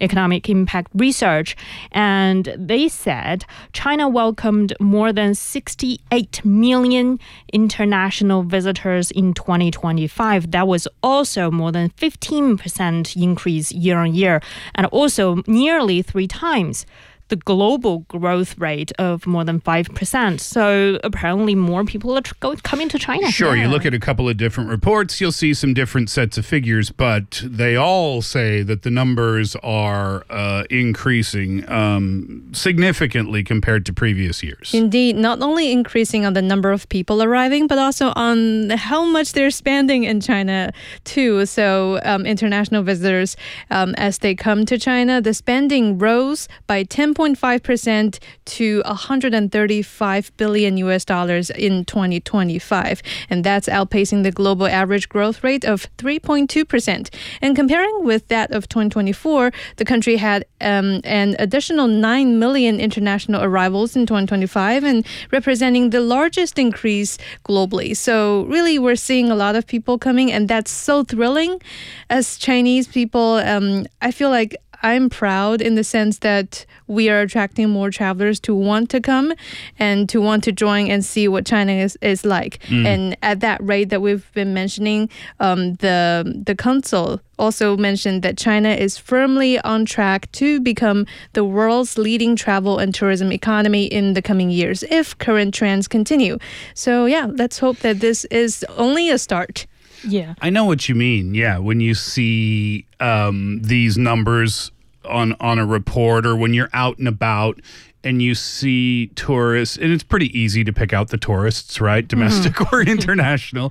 Economic Impact Research. And they said China welcomed more than 68 million international visitors in 2025. That was also more than 15% increase year on year, and also nearly 3 times the global growth rate of more than 5%. So apparently more people are coming to China. Sure, you look at a couple of different reports, you'll see some different sets of figures, but they all say that the numbers are increasing significantly compared to previous years. Indeed, not only increasing on the number of people arriving, but also on how much they're spending in China too. So international visitors, as they come to China, the spending rose by 10.5% to $135 billion in 2025. And that's outpacing the global average growth rate of 3.2%. And comparing with that of 2024, the country had an additional 9 million international arrivals in 2025 and representing the largest increase globally. So really, we're seeing a lot of people coming, and that's so thrilling. As Chinese people, I feel like I'm proud in the sense that we are attracting more travelers to want to come and to want to join and see what China is like. And at that rate that we've been mentioning, the council also mentioned that China is firmly on track to become the world's leading travel and tourism economy in the coming years if current trends continue. So yeah, let's hope that this is only a start. Yeah, I know what you mean. Yeah, when you see these numbers on a report, or when you're out and about and you see tourists, and it's pretty easy to pick out the tourists, right? Domestic or international.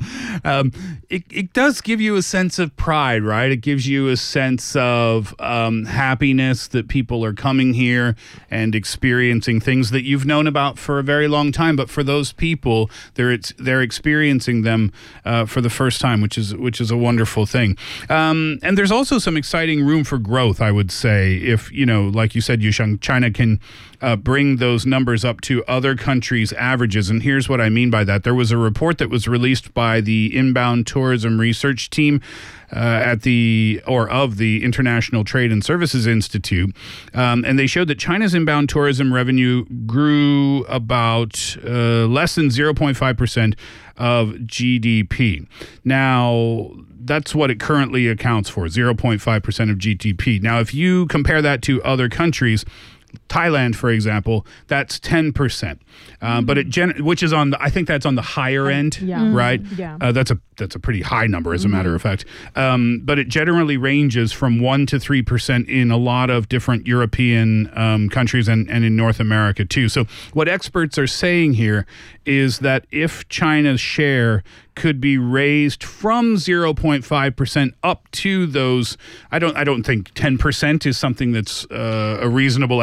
It does give you a sense of pride, right? It gives you a sense of happiness that people are coming here and experiencing things that you've known about for a very long time. But for those people, they're experiencing them for the first time, which is a wonderful thing. And there's also some exciting room for growth, I would say, if, like you said, Yusheng, China can bring those numbers up to other countries' averages. And here's what I mean by that. There was a report that was released by the Inbound Tourism Research Team of the International Trade and Services Institute. And they showed that China's inbound tourism revenue grew about less than 0.5% of GDP. Now, that's what it currently accounts for, 0.5% of GDP. Now, if you compare that to other countries, Thailand, for example, that's 10%, but which is I think that's on the higher end, right? Yeah. That's a pretty high number, as a matter of fact. But it generally ranges from 1% to 3% in a lot of different European countries and in North America too. So what experts are saying here is that if China's share could be raised from 0.5% up to those, I don't think 10% is something that's a reasonable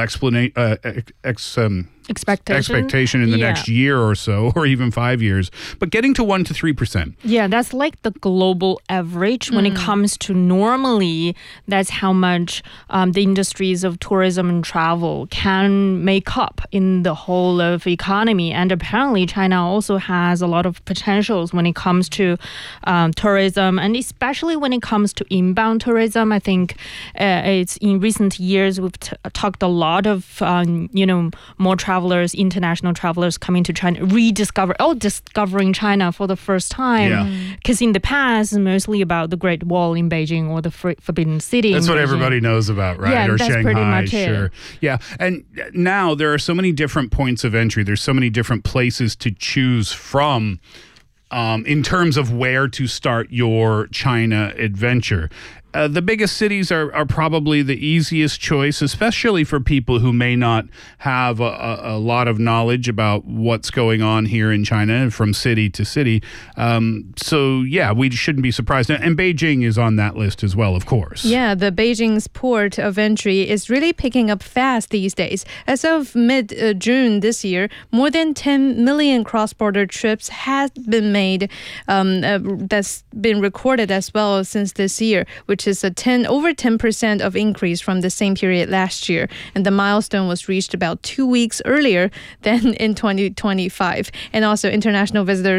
expectation in the next year or so, or even 5 years, but getting to 1% to 3%. Yeah, that's like the global average when it comes to normally that's how much the industries of tourism and travel can make up in the whole of economy. And apparently China also has a lot of potentials when it comes to tourism, and especially when it comes to inbound tourism. I think it's in recent years we've talked a lot of more travelers, international travelers coming to China, discovering China for the first time. Because in the past, mostly about the Great Wall in Beijing or the Forbidden City. That's what everybody knows about, right? Yeah, or that's Shanghai, pretty much sure. it. Yeah, and now there are so many different points of entry. There's so many different places to choose from in terms of where to start your China adventure. The biggest cities are probably the easiest choice, especially for people who may not have a lot of knowledge about what's going on here in China from city to city. So, yeah, we shouldn't be surprised. And Beijing is on that list as well, of course. Yeah, the Beijing's port of entry is really picking up fast these days. As of mid-June this year, more than 10 million cross-border trips have been made. That's been recorded as well since this year, which is over 10% of increase from the same period last year. And the milestone was reached about 2 weeks earlier than in 2025. And also international visitors are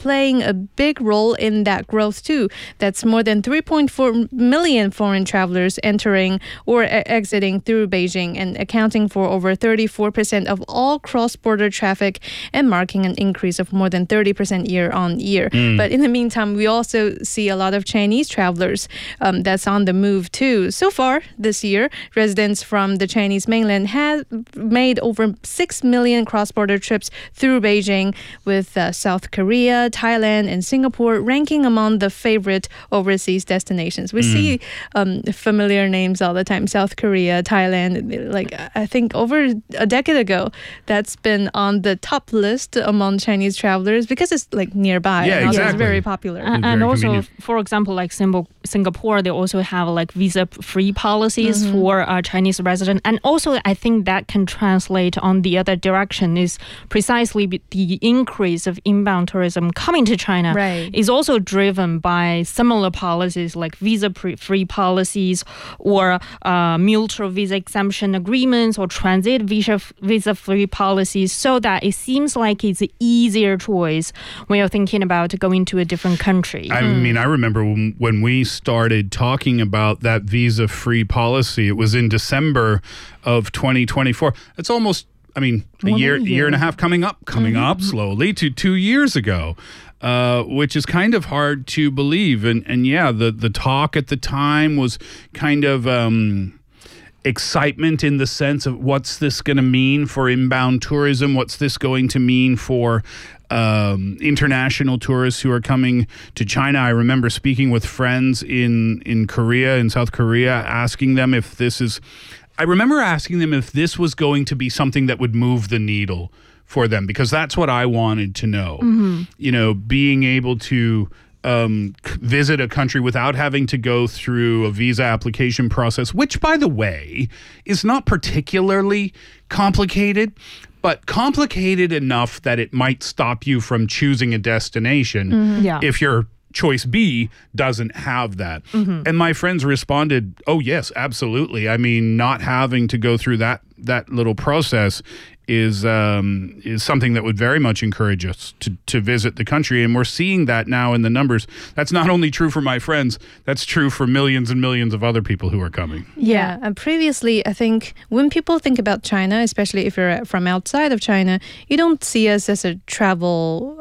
playing a big role in that growth too. That's more than 3.4 million foreign travelers entering or exiting through Beijing and accounting for over 34% of all cross-border traffic and marking an increase of more than 30% year on year. But in the meantime, we also see a lot of Chinese travelers that's on the move too. So far this year, residents from the Chinese mainland have made over 6 million cross-border trips through Beijing, with South Korea, Thailand, and Singapore ranking among the favorite overseas destinations. We see familiar names all the time: South Korea, Thailand. Like, I think over a decade ago, that's been on the top list among Chinese travelers because it's like nearby. Yeah, and also exactly. It's very popular. And Very also, convenient. for example, like Singapore, they also have like visa-free policies for Chinese residents. And also, I think that can translate on the other direction, is precisely the increase of inbound tourism coming to China Right. is also driven by similar policies like visa-free policies or mutual visa exemption agreements or transit visa-free policies, so that it seems like it's an easier choice when you're thinking about going to a different country. I mean, I remember when we started talking about that visa-free policy, it was in December of 2024. It's almost, I mean, a More than year, a year year. and a half coming up slowly to 2 years ago, which is kind of hard to believe. And yeah, the talk at the time was kind of excitement in the sense of what's this going to mean for inbound tourism? What's this going to mean for international tourists who are coming to China? I remember speaking with friends in Korea, in South Korea, asking them if this is... I remember asking them if this was going to be something that would move the needle for them, because that's what I wanted to know. You know, being able to visit a country without having to go through a visa application process, which, by the way, is not particularly complicated, but complicated enough that it might stop you from choosing a destination Yeah. if your choice B doesn't have that. And my friends responded, oh, yes, absolutely. I mean, not having to go through that little process is something that would very much encourage us to visit the country. And we're seeing that now in the numbers. That's not only true for my friends, that's true for millions and millions of other people who are coming. Yeah, and previously, I think when people think about China, especially if you're from outside of China, you don't see us as a travel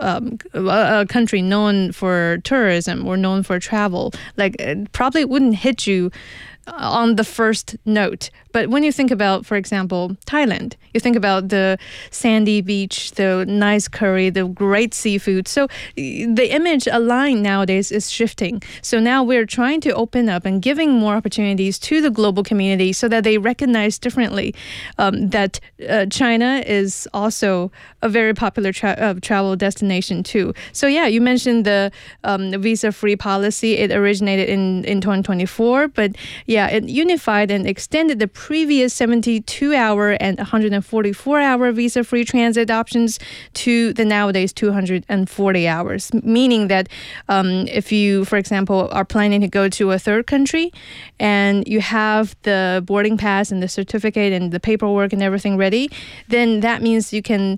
a country known for tourism or known for travel. Like, it probably wouldn't hit you on the first note. But when you think about, for example, Thailand, you think about the sandy beach, the nice curry, the great seafood. So the image aligned nowadays is shifting. So now we're trying to open up and giving more opportunities to the global community so that they recognize differently that China is also a very popular travel destination too. So yeah, you mentioned the visa-free policy. It originated in 2024, but yeah, it unified and extended the previous 72-hour and 144-hour visa-free transit options to the nowadays 240 hours, meaning that if you, for example, are planning to go to a third country and you have the boarding pass and the certificate and the paperwork and everything ready, then that means you can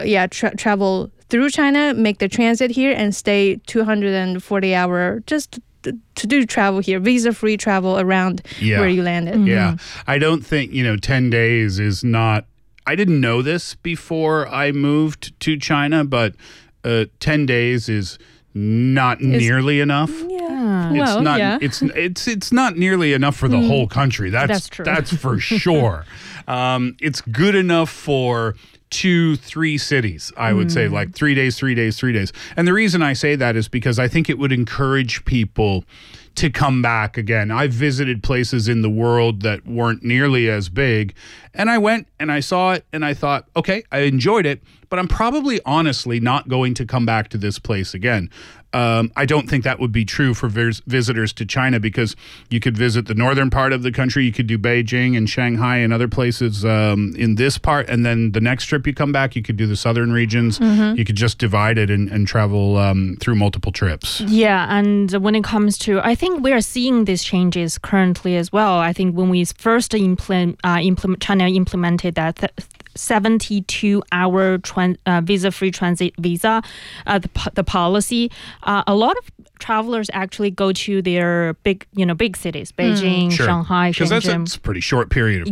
travel through China, make the transit here, and stay 240-hour just to do travel here, visa-free travel around where you landed. Yeah. I don't think, 10 days is not... I didn't know this before I moved to China, but 10 days is not nearly enough. Yeah. It's Well, not. yeah. It's not nearly enough for the whole country. That's true. That's for sure. It's good enough for 2-3 cities, I would say, like 3 days. And the reason I say that is because I think it would encourage people to come back again. I've visited places in the world that weren't nearly as big, and I went and I saw it and I thought, okay, I enjoyed it, but I'm probably honestly not going to come back to this place again. I don't think that would be true for visitors to China, because you could visit the northern part of the country, you could do Beijing and Shanghai and other places in this part, and then the next trip you come back, you could do the southern regions. You could just divide it and travel through multiple trips. Yeah, and when it comes to, I think we are seeing these changes currently as well. I think when we first China implemented that 72-hour visa-free transit visa, the policy. A lot of travelers actually go to their big cities, Beijing, Sure. Shanghai, Because Shenzhen. that's a pretty short period of